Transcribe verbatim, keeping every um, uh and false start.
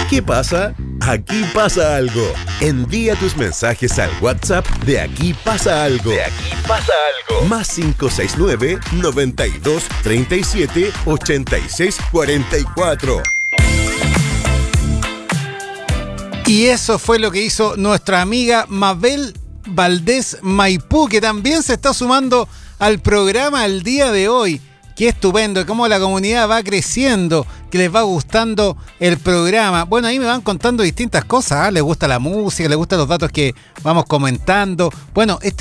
¿Qué pasa? Aquí pasa algo. Envía tus mensajes al WhatsApp de Aquí pasa algo. De Aquí pasa algo. Más cinco seis nueve, noventa y dos, treinta y siete, ochenta y seis, cuarenta y cuatro. Y eso fue lo que hizo nuestra amiga Mabel Valdés Maipú, que también se está sumando al programa el día de hoy. Qué estupendo, cómo la comunidad va creciendo, que les va gustando el programa. Bueno, ahí me van contando distintas cosas, ¿eh? Les gusta la música, les gustan los datos que vamos comentando. Bueno, este